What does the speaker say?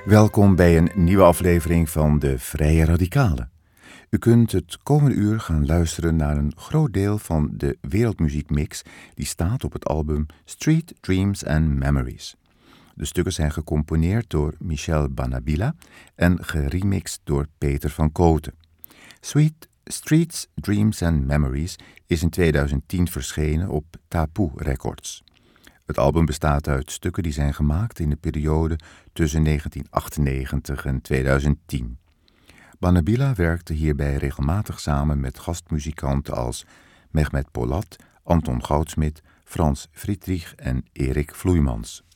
Welkom bij een nieuwe aflevering van De Vrije Radicalen. U kunt het komende uur gaan luisteren naar een groot deel van de wereldmuziekmix die staat op het album Street Dreams and Memories. De stukken zijn gecomponeerd door Michel Banabila en geremixed door Peter van Kooten. Streets, Dreams and Memories is in 2010 verschenen op Tapu Records. Het album bestaat uit stukken die zijn gemaakt in de periode tussen 1998 en 2010. Banabila werkte hierbij regelmatig samen met gastmuzikanten als Mehmet Polat, Anton Goudsmit, Frans Friedrich en Erik Vloeimans.